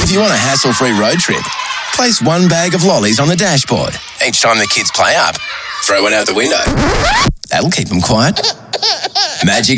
If you want a hassle-free road trip, place one bag of lollies on the dashboard. Each time the kids play up, throw one out the window. That'll keep them quiet. Magic